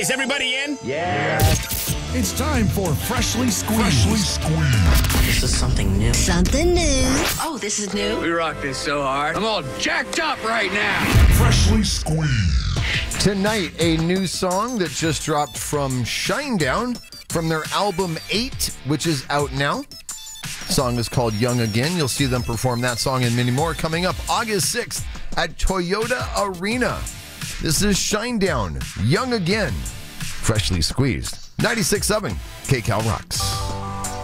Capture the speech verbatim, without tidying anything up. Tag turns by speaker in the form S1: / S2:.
S1: is everybody in?
S2: Yeah.
S3: It's time for Freshly Squeezed. Freshly Squeezed.
S4: This is something new.
S5: Something new.
S4: Oh, this is new?
S6: We rock this so hard. I'm all jacked up right now.
S3: Freshly Squeezed.
S7: Tonight, a new song that just dropped from Shinedown from their album eight, which is out now. The song is called Young Again. You'll see them perform that song and many more coming up August sixth at Toyota Arena. This is Shinedown, Young Again, Freshly Squeezed. ninety-six point seven K Cal Rocks.